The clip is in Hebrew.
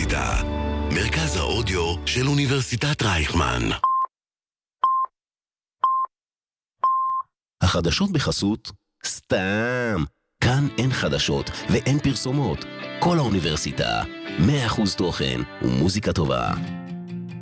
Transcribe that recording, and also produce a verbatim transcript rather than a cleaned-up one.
האוניברסיטה, מרכז האודיו של אוניברסיטת רייכמן. החדשות בחסות? סתם. כאן אין חדשות ואין פרסומות. כל האוניברסיטה, מאה אחוז תוכן ומוזיקה טובה.